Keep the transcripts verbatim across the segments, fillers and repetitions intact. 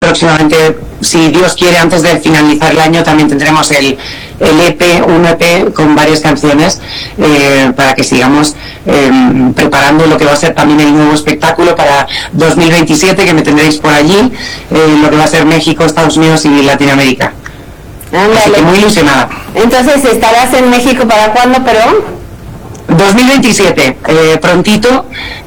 próximamente, si Dios quiere, antes de finalizar el año, también tendremos el, el E P, un E P con varias canciones eh, para que sigamos eh, preparando lo que va a ser también el nuevo espectáculo para dos mil veintisiete, que me tendréis por allí, eh, lo que va a ser México, Estados Unidos y Latinoamérica. Ándale. Así que muy ilusionada. Entonces, ¿estarás en México para cuándo, pero? dos mil veintisiete, eh, prontito,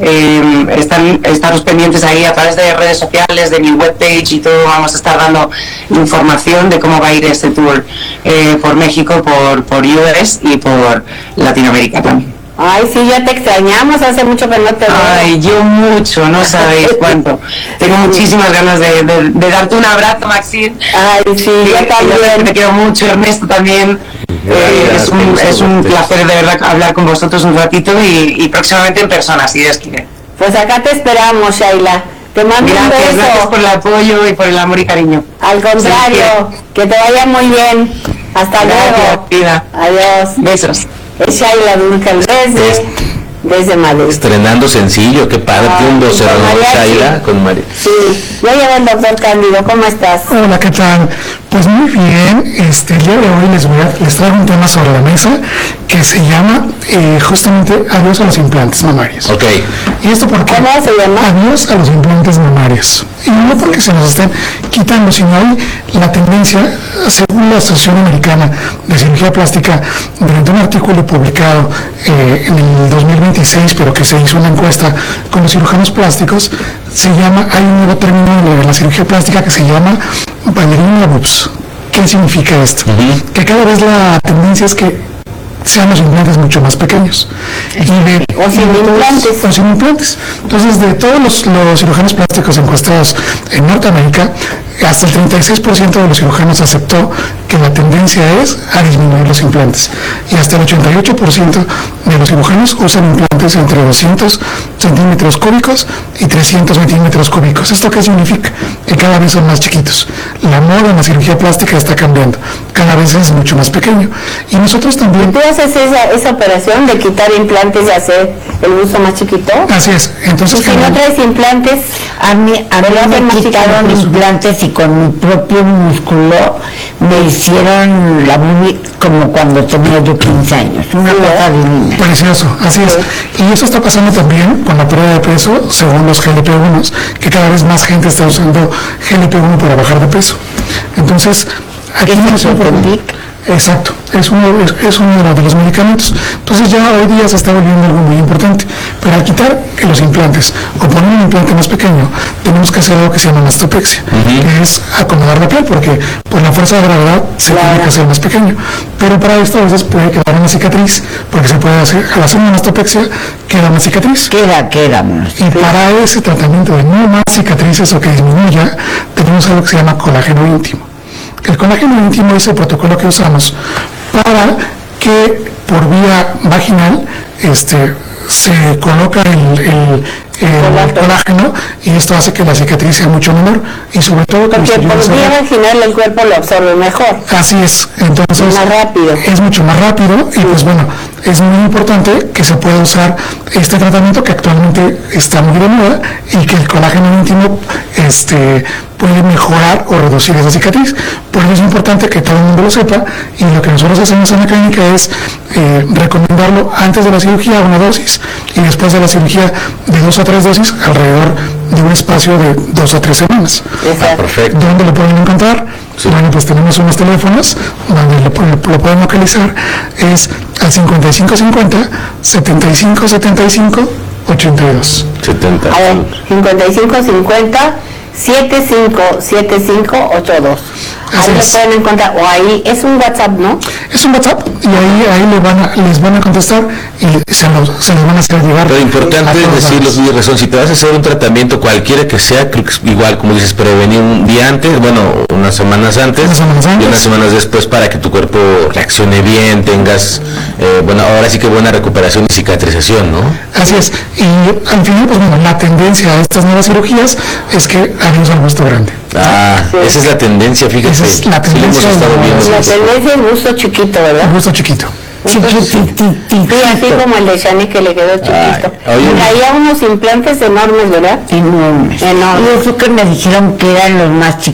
eh, están, estaros pendientes ahí a través de redes sociales, de mi webpage y todo, vamos a estar dando información de cómo va a ir este tour eh, por México, por, por U S y por Latinoamérica también. Ay, sí, ya te extrañamos, hace mucho que no te veo. Ay, yo mucho, no sabéis cuánto. Tengo muchísimas ganas de, de, de darte un abrazo, Maxine. Ay, sí, yo también. Te quiero mucho, Ernesto también. Eh, es, un, es un placer de verdad hablar con vosotros un ratito y, y próximamente en persona, si Dios quiere. Pues acá te esperamos, Shaila. Te mando gracias, un beso. Gracias por el apoyo y por el amor y cariño. Al contrario, que te vaya muy bien. Hasta gracias, luego. Vida. Adiós. Besos. Es Shaila Duncan desde, desde Madrid. Estrenando sencillo, qué padre, ah, un doce Shaila con María. Sí, ya llegó el doctor Cándido, ¿cómo estás? Hola, ¿qué tal? Pues muy bien, este, el día de hoy les, voy a, les traigo un tema sobre la mesa que se llama eh, justamente adiós a los implantes mamarios. Ok. ¿Y esto por qué? ¿Cómo se llama? Adiós a los implantes mamarios. Y no porque se nos estén quitando, sino hay la tendencia, según la Asociación Americana de Cirugía Plástica, durante un artículo publicado eh, en el dos mil veintiséis, pero que se hizo una encuesta con los cirujanos plásticos, se llama, hay un nuevo término de la cirugía plástica que se llama ballerina boobs. ¿Qué significa esto? Uh-huh. Que cada vez la tendencia es que sean los implantes mucho más pequeños. Y de, o sin implantes. O sin implantes. Entonces, de todos los, los cirujanos plásticos encuestados en Norteamérica, hasta el treinta y seis por ciento de los cirujanos aceptó que la tendencia es a disminuir los implantes. Y hasta el ochenta y ocho por ciento de los cirujanos usan implantes entre doscientos centímetros cúbicos y trescientos centímetros cúbicos. ¿Esto qué significa? Que cada vez son más chiquitos. La moda en la cirugía plástica está cambiando. Cada vez es mucho más pequeño. Y nosotros también... ¿Tú haces esa, esa operación de quitar implantes y hacer el uso más chiquito? Así es. Entonces, ¿y si no traes implantes? A mí, a mí me quitaron implantes y con mi propio músculo me hicieron la boobie como cuando tenía yo quince años. Una sí, cosa divina. Precioso, así sí. es. Y eso está pasando también con la pérdida de peso, según los G L P uno, que cada vez más gente está usando G L P uno para bajar de peso. Entonces, aquí no es importante. Exacto, es uno, es, es uno de los medicamentos. Entonces ya hoy día se está volviendo algo muy importante. Pero al quitar los implantes o poner un implante más pequeño, tenemos que hacer algo que se llama mastopexia, uh-huh. que es acomodar la piel, porque por la fuerza de gravedad se claro. tiene que hacer más pequeño. Pero para esto a veces puede quedar una cicatriz, porque se puede hacer, al hacer una mastopexia, queda una cicatriz. Queda, queda. Y para ese tratamiento de no más cicatrices o que disminuya, tenemos algo que se llama colágeno íntimo. El colágeno íntimo es el protocolo que usamos para que por vía vaginal este, se coloca el, el, el colágeno y esto hace que la cicatriz sea mucho menor y sobre todo porque por vía vaginal el cuerpo lo absorbe mejor. Así es, entonces es más rápido. Es mucho más rápido y pues bueno, es muy importante que se pueda usar este tratamiento que actualmente está muy de moda y que el colágeno íntimo este, puede mejorar o reducir esa cicatriz. Por eso es importante que todo el mundo lo sepa y lo que nosotros hacemos en la clínica es eh, recomendarlo antes de la cirugía una dosis y después de la cirugía de dos a tres dosis alrededor de un espacio de dos a tres semanas. Ah, perfecto. ¿Dónde lo pueden encontrar? Sí. Bueno, pues tenemos unos teléfonos donde lo, lo pueden localizar, es al cincuenta y cinco cincuenta, setenta y cinco setenta y cinco, ochenta y dos. setenta. A ver, cincuenta y cinco cincuenta, setenta y cinco setenta y cinco ochenta y dos. Ahí lo pueden encontrar, o ahí, es un WhatsApp, ¿no? Es un WhatsApp y ahí, ahí le van a, les van a contestar y se los, se los van a hacer llegar. Lo importante es decir, los días razón, si te vas a hacer un tratamiento cualquiera que sea, creo que es igual, como dices, prevenir un día antes, bueno, unas semanas antes, unas semanas antes. y unas semanas después para que tu cuerpo reaccione bien, tengas, eh, bueno, ahora sí que buena recuperación y cicatrización, ¿no? Así es, y al final, pues bueno, la tendencia a estas nuevas cirugías es que adiós al busto grande. Ah, sí. Esa es la tendencia, fíjate. Esa es la tendencia. Sí, viendo la tendencia es busto chiquito, ¿verdad? El busto chiquito. Chiquitito. Sí, así como el de Shani que le quedó chiquito. Ay, y traía unos implantes enormes, ¿verdad? Enormes. Enormes. Y eso que me dijeron que eran los más chiquitos.